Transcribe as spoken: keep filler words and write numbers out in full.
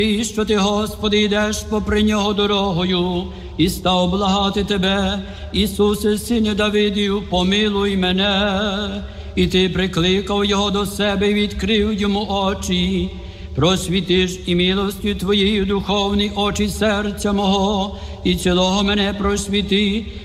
І що ти, Господи, йдеш попри нього дорогою, і став благати тебе, Ісусе, Сине Давидів, помилуй мене. І ти прикликав його до себе і відкрив йому очі. Просвітиш і милостю Твоєю духовні очі серця мого, і цілого мене просвіти,